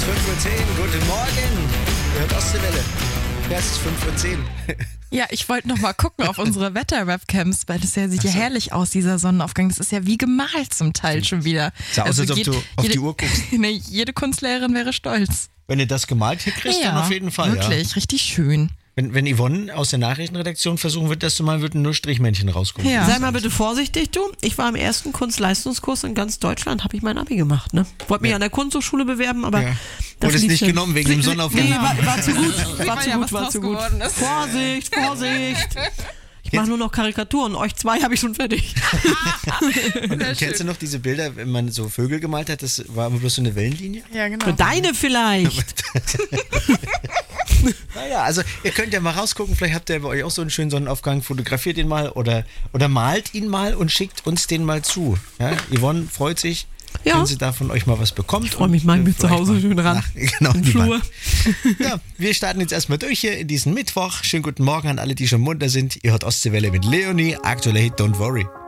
5:10 Uhr, guten Morgen. Ihr hört Ostseewelle. Ja, es ist 5:10 Uhr. Ja, ich wollte noch mal gucken auf unsere Wetter-Webcams, weil das sieht ja herrlich aus, dieser Sonnenaufgang. Das ist ja wie gemalt zum Teil schon wieder. Sah aus, als ob du auf die Uhr guckst. Nee, jede Kunstlehrerin wäre stolz. Wenn du das gemalt hinkriegst, dann auf jeden Fall. Wirklich, richtig schön. Wenn Yvonne aus der Nachrichtenredaktion versuchen wird, dass du mal würden nur Strichmännchen rauskommen. Ja. Sei mal bitte vorsichtig, du. Ich war im ersten Kunstleistungskurs in ganz Deutschland, habe ich mein Abi gemacht. Ne? Wollte mich an der Kunsthochschule bewerben, aber wurde es nicht genommen wegen dem Sonnenaufgang. Nee, war zu gut. War zu zu gut. Vorsicht. Ich mache nur noch Karikaturen. Euch zwei habe ich schon fertig. Und kennst du noch diese Bilder, wenn man so Vögel gemalt hat? Das war aber bloß so eine Wellenlinie? Ja, genau. Deine vielleicht. Naja, also ihr könnt ja mal rausgucken, vielleicht habt ihr bei euch auch so einen schönen Sonnenaufgang, fotografiert ihn mal oder malt ihn mal und schickt uns den mal zu. Ja, Yvonne freut sich, wenn sie da von euch mal was bekommt. Ich freue mich mal mit zu Hause schön ran. Genau, im Flur. Ja, wir starten jetzt erstmal durch hier in diesen Mittwoch. Schönen guten Morgen an alle, die schon munter sind. Ihr hört Ostseewelle mit Leonie, aktueller Hit Don't Worry.